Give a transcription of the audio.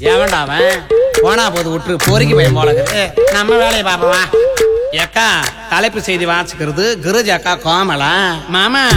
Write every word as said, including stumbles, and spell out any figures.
எவன்டா அவன்? போனா போது விட்டுரு, பொறுக்கி பையன் போல இருக்குது. நம்ம வேலையை பாப்பவா. எக்கா தலைப்பு செய்தி வாசிக்கிறது கிருஜ் அக்கா கோமலா. மாமா